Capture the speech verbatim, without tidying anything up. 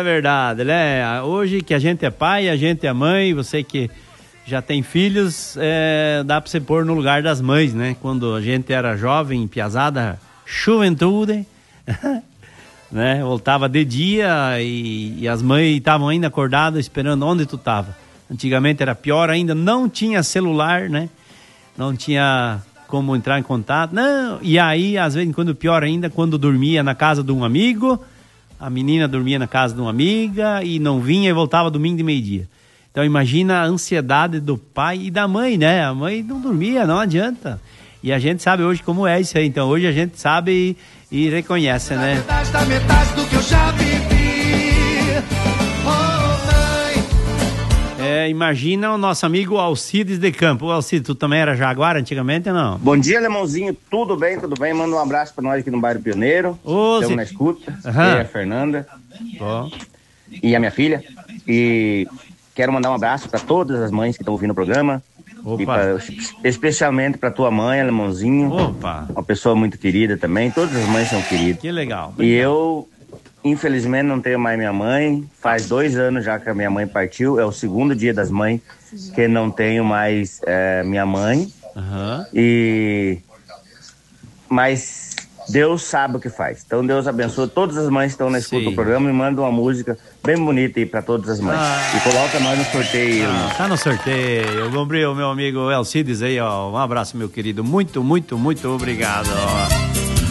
É verdade, né? Hoje que a gente é pai, a gente é mãe, você que já tem filhos, é, dá pra você pôr no lugar das mães, né? Quando a gente era jovem, piazada, juventude, né? Voltava de dia e, e as mães estavam ainda acordadas esperando onde tu tava. Antigamente era pior ainda, não tinha celular, né? Não tinha como entrar em contato. Não, e aí, às vezes, quando pior ainda, quando dormia na casa de um amigo, a menina dormia na casa de uma amiga e não vinha e voltava domingo de meio-dia. Então imagina a ansiedade do pai e da mãe, né? A mãe não dormia, não adianta. E a gente sabe hoje como é isso aí. Então hoje a gente sabe e, e reconhece, né? Metade da metade do que eu já vivi. Oh, mãe. É, imagina o nosso amigo Alcides de Campo. Alcides, tu também era jaguar antigamente ou não? Bom dia, Lemãozinho. Tudo bem, tudo bem? Manda um abraço pra nós aqui no Bairro Pioneiro. Ô, Estamos Zé. na escuta. Aham. E a Fernanda. Bom. E a minha filha. E quero mandar um abraço para todas as mães que estão ouvindo o programa. Opa. E pra, especialmente para tua mãe, Alemãozinho. Opa. Uma pessoa muito querida também. Todas as mães são queridas. Que legal. E eu, infelizmente, não tenho mais minha mãe. Faz dois anos já que a minha mãe partiu. É o segundo dia das mães que não tenho mais é, minha mãe. Aham. E... Mas Deus sabe o que faz. Então Deus abençoe todas as mães que estão na escuta Sim. do programa e manda uma música bem bonita aí pra todas as mães. Ah. E coloca nós no sorteio, irmão. Ah, tá no sorteio. Eu comprei o meu amigo Alcides aí, ó. Um abraço, meu querido. Muito, muito, muito obrigado. Ó.